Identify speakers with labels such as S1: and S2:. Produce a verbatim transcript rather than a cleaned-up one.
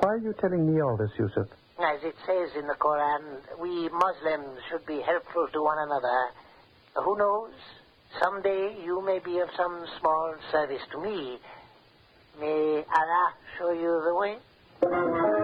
S1: Why are you telling me all this, Yusuf?
S2: As it says in the Quran, we Muslims should be helpful to one another. Who knows? Someday you may be of some small service to me. May Allah show you the way.